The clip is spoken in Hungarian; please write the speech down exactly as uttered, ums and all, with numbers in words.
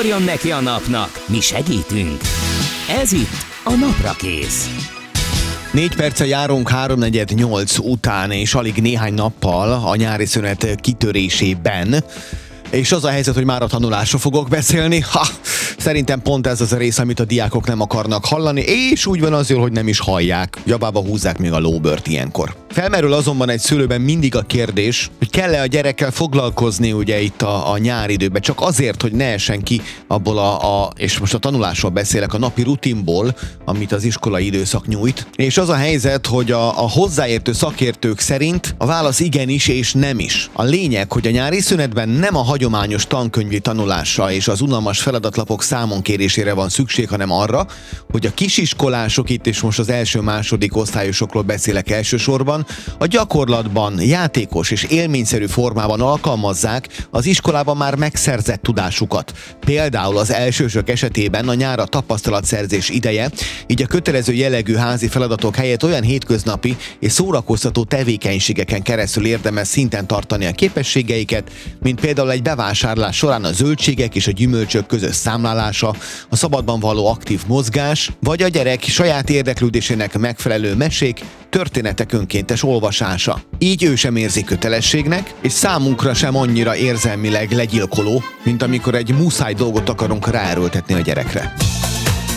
Ugorjon neki a napnak, mi segítünk! Ez itt a Naprakész. Négy perccel járunk háromnegyed nyolc után, és alig néhány nappal a nyári szünet kitörésében. És az a helyzet, hogy már a tanulásról fogok beszélni. Ha, szerintem pont ez az a rész, amit a diákok nem akarnak hallani, és úgy van azért, hogy nem is hallják. Jabába húzzák még a lóbört ilyenkor. Felmerül azonban egy szülőben mindig a kérdés, hogy kell-e a gyerekkel foglalkozni ugye itt a, a nyáridőben, csak azért, hogy ne essen ki abból a, a, és most a tanulásról beszélek, a napi rutinból, amit az iskolai időszak nyújt. És az a helyzet, hogy a, a hozzáértő szakértők szerint a válasz igenis és nem is. A lényeg, hogy a nyári szünetben nem a hagyományos tankönyvi tanulásra és az unalmas feladatlapok számon kérésére van szükség, hanem arra, hogy a kisiskolások, itt és most az első-második osztályosokról beszélek elsősorban, a gyakorlatban játékos és élményszerű formában alkalmazzák az iskolában már megszerzett tudásukat. Például az elsősök esetében a nyár a tapasztalatszerzés ideje, így a kötelező jellegű házi feladatok helyett olyan hétköznapi és szórakoztató tevékenységeken keresztül érdemes szinten tartani a képességeiket, mint például egy bevásárlás során a zöldségek és a gyümölcsök közös számlálása, a szabadban való aktív mozgás, vagy a gyerek saját érdeklődésének megfelelő mesék, történetek önkéntes olvasása. Így ő sem érzi kötelességnek, és számunkra sem annyira érzelmileg legyilkoló, mint amikor egy muszáj dolgot akarunk ráerőltetni a gyerekre.